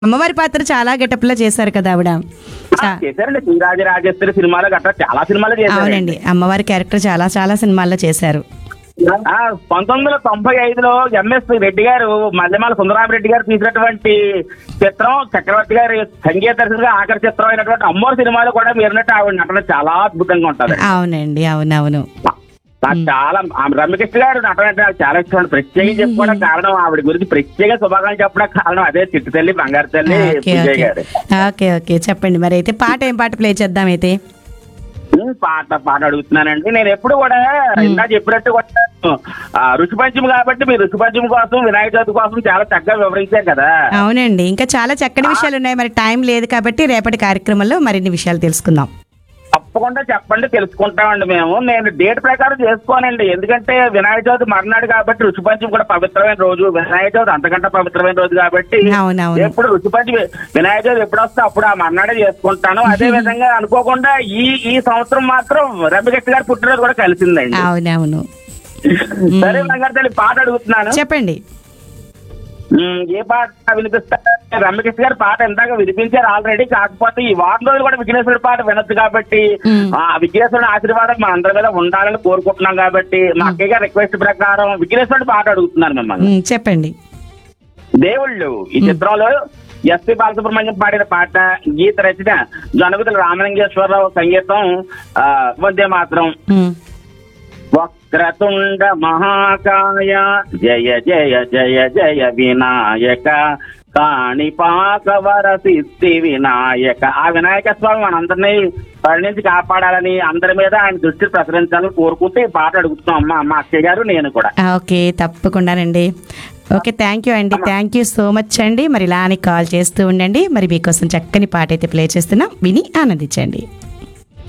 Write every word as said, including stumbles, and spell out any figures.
అమ్మవారి పాత్ర చాలా గెటప్‌లో చేశారు కదా ఆవిడ. ఆ, చా చేశారండి. శ్రీరాజ రాజేశ్వరి సినిమాలో గట్రా చాలా సినిమాలు చేశారండి. అవునండి. అమ్మవారి క్యారెక్టర్ చాలా చాలా సినిమాల్లో చేశారు. ఆ, పంతొమ్మిది వందల తొంభై ఐదులో ఎంఎస్ రెడ్డి గారు మల్లెమాల సుందరామరెడ్డి గారు తీసినటువంటి చిత్రం చక్రవర్తి గారి సంగీత దర్శకుడిగా ఆఖరి చిత్రం అయినటువంటి అమ్మోరు సినిమాలో కూడా మీరున్నట్టు ఆవిడ నటన చాలా అద్భుతంగా ఉంటుంది. అవునండి. అవునవును. నాకు చాలా ఆ రమ్యకృష్ణ గారు నటన అంటే నాకు చాలా ఇష్టం. ప్రత్యేకంగా చెప్పుకోవడం కారణం ఆవిడ గురించి ప్రత్యేక శుభాకాంక్షలు చెప్పడం కారణం అదే చిట్టు తల్లి బంగారు తల్లి ఓకే విజయ్ ఓకే గారు. ఓకే ఓకే చెప్పండి మరి అయితే పాట ఏం పాట ప్లే చేద్దాం అయితే. ఉమ్, పాట పాట అడుగుతున్నానండి. నేను ఎప్పుడు కూడా ఇందా చెప్పినట్టు కూడా ఆ, ఋషి పంచమి కాబట్టి మీరు ఋషి పంచమి కోసం వినాయక చవితి కోసం చాలా చక్కగా వివరించారు కదా. అవునండి. ఇంకా చాలా చక్కటి విషయాలు ఉన్నాయి. మరి టైం లేదు కాబట్టి రేపటి కార్యక్రమంలో మరిన్ని విషయాలు తెలుసుకుందాం. తప్పకుండా చెప్పండి, తెలుసుకుంటామండి. మేము నేను డేట్ ప్రకారం చేసుకోనండి, ఎందుకంటే వినాయక చవితి మర్నాడు కాబట్టి ఋషి పంచమి కూడా పవిత్రమైన రోజు, వినాయక చవితి అంతకంటే పవిత్రమైన రోజు కాబట్టి అవునవును. ఎప్పుడు ఋషి పంచమి వినాయక చవితి ఎప్పుడు వస్తే అప్పుడు ఆ మర్నాడే చేసుకుంటాను. అదే విధంగా అనుకోకుండా ఈ ఈ సంవత్సరం మాత్రం రమ్యకృష్ణ గారి పుట్టినరోజు కూడా కలిసిందండి. అవునవును. సరే బంగారు తల్లి, పాట అడుగుతున్నాను. చెప్పండి. ఉమ్, ఏ పాట వినిపిస్తా? రమ్యకృష్ణ గారి పాట ఇందాక వినిపించారు ఆల్రెడీ. కాకపోతే ఈ వారం రోజులు కూడా విఘ్నేశ్వరుడి పాట వినొచ్చు కాబట్టి మ్మ్. ఆ విఘ్నేశ్వరుడి ఆశీర్వాదం మన అందరి మీద ఉండాలని కోరుకుంటున్నాం కాబట్టి మా అక్కయ్య గారి రిక్వెస్ట్ ప్రకారం విఘ్నేశ్వరుడి పాట అడుగుతున్నారు మిమ్మల్ని. ఉమ్, చెప్పండి. దేవుళ్ళు ఈ చిత్రంలో ఎస్పి బాలసుబ్రహ్మణ్యం పాడిన పాట, గీత రచన జనగుతుల రామలింగేశ్వరరావు, సంగీతం ఆ వందే మాత్రం. ఉమ్, వక్రతుండ మహాకాయ జయ జయ జయ జయ వినాయక కాణిపాకవర సిద్ధి వినాయక. ఆ వినాయక స్వామి మనందరినీ పరిణించి కాపాడాలని, అందరి మీద ఆయన దృష్టి ప్రసరించాలని కోరుకుంటూ ఈ పాట అడుగుతున్నాం అమ్మ అమ్మ అక్కయ్య గారు నేను కూడా. ఓకే తప్పకుండానండి. ఓకే థ్యాంక్ యూ అండి. థ్యాంక్ యూ సో మచ్ అండి. మరి ఇలా అని కాల్ చేస్తూ ఉండండి. మరి మీకోసం చక్కని పాట అయితే ప్లే చేస్తున్నాం, విని ఆనందించండి.